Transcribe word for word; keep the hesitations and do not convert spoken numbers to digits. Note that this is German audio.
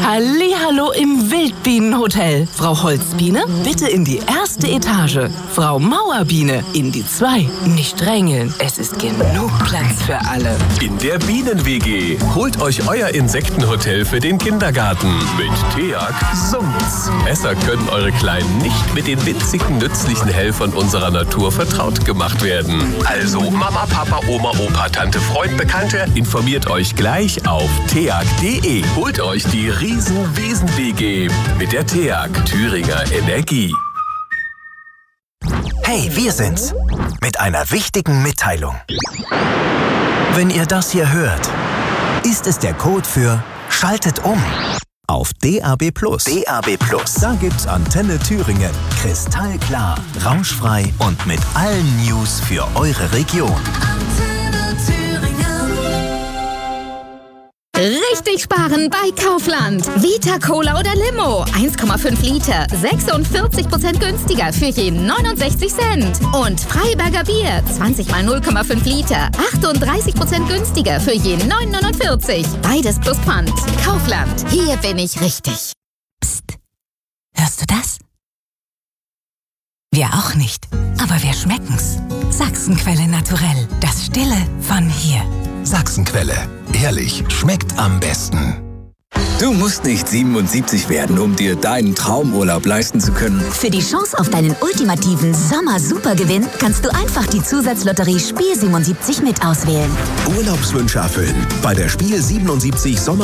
Hallihallo im Wildbienenhotel. Frau Holzbiene, bitte in die erste Etage. Frau Mauerbiene, in die zwei. Nicht drängeln, es ist genug Platz für alle. In der Bienen-W G. Holt euch euer Insektenhotel für den Kindergarten. Mit TEAG summt's. Besser können eure Kleinen nicht mit den winzigen, nützlichen Helfern unserer Natur vertraut gemacht werden. Also Mama, Papa, Oma, Opa, Tante, Freund, Bekannte, informiert euch gleich auf teag punkt de. Holt euch die Riesen-Wesen-W G mit der TEAG Thüringer Energie. Hey, wir sind's. Mit einer wichtigen Mitteilung. Wenn ihr das hier hört, ist es der Code für Schaltet um. Auf D A B Plus. D A B Plus. Da gibt's Antenne Thüringen. Kristallklar, rauschfrei und mit allen News für eure Region. Antenne Thüringen. Richtig sparen bei Kaufland. Vita Cola oder Limo. eins Komma fünf Liter. sechsundvierzig Prozent günstiger für je neunundsechzig Cent. Und Freiberger Bier. zwanzig mal null Komma fünf Liter. achtunddreißig Prozent günstiger für je neun neunundvierzig. Beides plus Pfand. Kaufland. Hier bin ich richtig. Psst. Hörst du das? Wir auch nicht. Aber wir schmecken's. Sachsenquelle Naturell. Das Stille von hier. Sachsenquelle. Ehrlich, schmeckt am besten. Du musst nicht siebenundsiebzig werden, um dir deinen Traumurlaub leisten zu können. Für die Chance auf deinen ultimativen Sommer-Supergewinn kannst du einfach die Zusatzlotterie Spiel siebenundsiebzig mit auswählen. Urlaubswünsche erfüllen bei der Spiel siebenundsiebzig Sommer